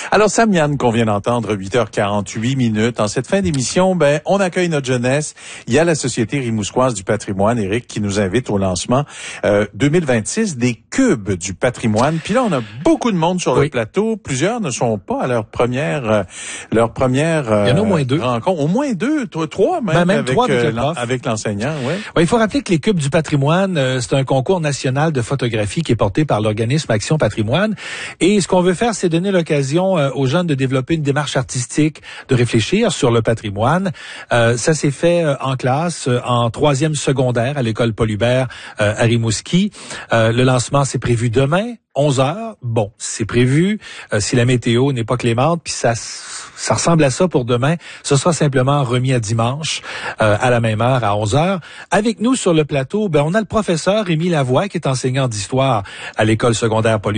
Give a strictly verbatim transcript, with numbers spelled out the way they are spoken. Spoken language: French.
Alors, Sam Yann, qu'on vient d'entendre, huit heures quarante-huit minutes. En cette fin d'émission, ben, on accueille notre jeunesse. Il y a la Société Rimouskoise du patrimoine, Éric, qui nous invite au lancement euh, deux mille vingt-six des cubes du patrimoine. Puis là, on a beaucoup de monde sur oui. le plateau. Plusieurs ne sont pas à leur première euh, leur première euh, Il y en a au moins deux. rencontre. Au moins deux, toi, trois même, ben, même avec, trois avec, euh, l'en, avec l'enseignant. Ouais. Ouais, il faut rappeler que les cubes du patrimoine, euh, c'est un concours national de photographie qui est porté par l'organisme Action Patrimoine. Et ce qu'on veut faire, c'est donner l'occasion euh, aux jeunes de développer une démarche artistique, de réfléchir sur le patrimoine. Euh, ça s'est fait euh, en classe, euh, en troisième secondaire à l'école Paul Hubert euh, à Rimouski. Euh, le lancement, c'est prévu demain. onze heures, bon, c'est prévu. Euh, si la météo n'est pas clémente, puis ça, ça ressemble à ça pour demain, ce sera simplement remis à dimanche euh, à la même heure, à onze heures. Avec nous sur le plateau, ben on a le professeur Rémi Lavoie qui est enseignant d'histoire à l'école secondaire Paul